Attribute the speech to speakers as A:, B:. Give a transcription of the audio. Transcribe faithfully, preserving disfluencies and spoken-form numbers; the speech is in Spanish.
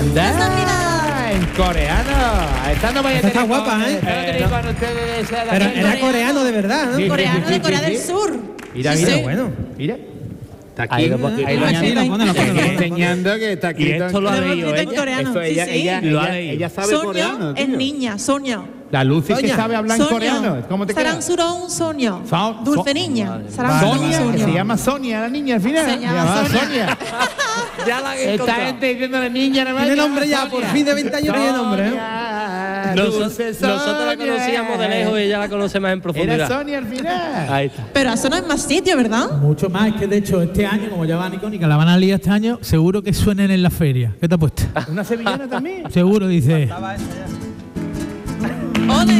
A: ¡Anda! En coreano. Esta no vaya a
B: Esta está
A: tener
B: guapa,
A: con-
B: ¿eh?
A: esta no
B: Eh,
A: tenéis
B: no.
A: con ustedes esa la
B: Pero
A: gente.
B: era coreano de verdad, ¿no?
A: Sí, sí,
C: Coreano
A: sí,
C: de
A: sí,
C: Corea
A: sí,
C: del
A: sí.
C: Sur.
A: Mira,
C: Sí,
A: mira,
C: sí.
A: bueno, mira. Está aquí,
D: Ahí lo pon-
A: ahí lo
C: Aquí
A: añade.
C: está.
B: Ponelo, ponelo,
A: Aquí
B: ponelo.
A: enseñando que está aquí.
D: Y esto lo ha
C: Lo hemos
D: leído
C: escrito en
D: ella.
C: coreano.
A: Eso
C: Sí,
A: ella,
C: sí.
A: ella,
D: Lo ha
A: ella,
D: leído.
A: ella sabe
C: Soño
A: coreano.
C: es
A: tío.
C: niña, Soño.
A: La Lucy que
B: Soña.
A: sabe hablar en coreano. ¿Cómo te queda?
C: Sarang Surong Soño.
A: So-
C: Dulce
A: so-
C: niña. Sarang
A: Sonia,
C: Surong
A: que se
C: Soño.
A: llama Sonia, la niña al final.
C: Se llama Sonia.
D: Ya la han
A: Esta
D: encontrado.
A: gente diciéndole niña, nada más.
B: Tiene
A: se llama
B: nombre ya,
A: Sonia.
B: por fin de veinte años tiene nombre, ¿eh?
A: Sonia,
D: Nosotros,
A: dulce
D: nosotros la
A: Sonia.
D: conocíamos de lejos y ella la conoce más en profundidad.
A: Era Sonia al final.
D: Ahí está.
C: Pero eso no es más sitio, ¿verdad?
E: Mucho más, es que de hecho este año, como ya van icónica, la van a liar este año, seguro que suenen en la feria. ¿Qué te ha puesto?
A: Una sevillana también.
E: Seguro, dice.
C: Ole.